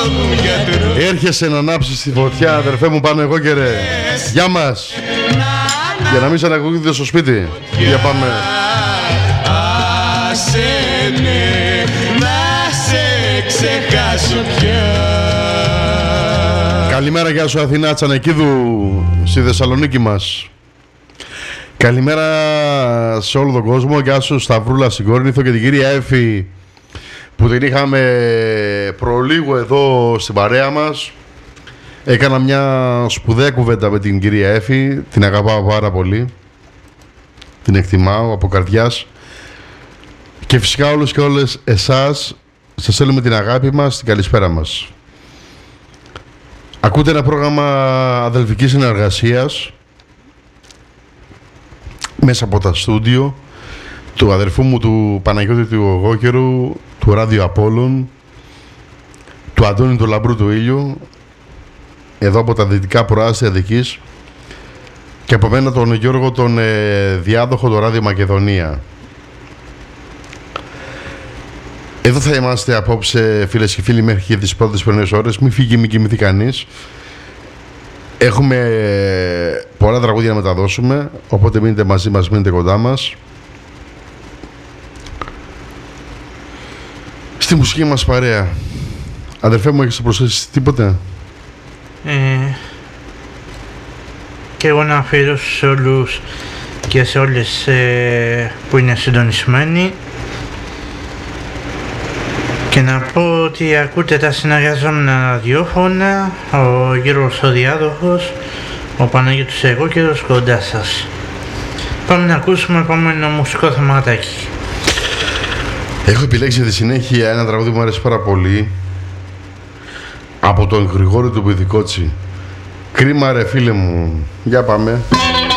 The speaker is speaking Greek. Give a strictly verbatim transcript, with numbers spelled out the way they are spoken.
Έρχεσαι να ανάψεις τη φωτιά, αδερφέ μου, πάνω εγώ και ρε. Γεια μας. Για να μην σε ανακούγεται στο σπίτι. Για πάμε. Άσε ναι, να σε ξεχάσω πια. Καλημέρα, γεια σου Αθηνά Τσανεκίδου στη Θεσσαλονίκη μας. Καλημέρα σε όλο τον κόσμο. Γεια σου Σταυρούλα στην Κόρινθο και την κυρία Έφη που την είχαμε προλίγο εδώ στην παρέα μας. Έκανα μια σπουδαία κουβέντα με την κυρία Έφη. Την αγαπάω πάρα πολύ. Την εκτιμάω από καρδιάς. Και φυσικά όλους και όλες εσάς σας στέλνουμε την αγάπη μας, την καλησπέρα μας. Ακούτε ένα πρόγραμμα αδελφικής συνεργασίας μέσα από τα στούντιο του αδερφού μου του Παναγιώτη του Γογόκερου, του Ράδιο Απόλλων, του Αντώνη του Λαμπρού του Ήλιου, εδώ από τα δυτικά προάστια Δικής, και από μένα τον Γιώργο τον ε, διάδοχο του Ράδιο Μακεδονία. Εδώ θα είμαστε απόψε, φίλες και φίλοι, μέχρι και τις πρώτες πρωινές ώρες. Μην φύγει, μην κοιμηθεί κανείς. Έχουμε πολλά τραγούδια να μεταδώσουμε, οπότε μείνετε μαζί μας, μείνετε κοντά μας. Στη μουσική μας παρέα. Αδερφέ μου, έχεις προσθέσει τίποτε? Ε, και εγώ να αφιερώσω σε όλους και σε όλες ε, που είναι συντονισμένοι και να πω ότι ακούτε τα συνεργαζόμενα ραδιόφωνα, ο Γιώργος ο Διάδοχος, ο Παναγιώτης εγώ και ο κοντά σας. Πάμε να ακούσουμε επόμενο μουσικό θεματάκι. Έχω επιλέξει τη συνέχεια ένα τραγούδι που μου αρέσει πάρα πολύ, από τον Γρηγόρη του Πηδικότσι. Κρίμα ρε φίλε μου. Για πάμε.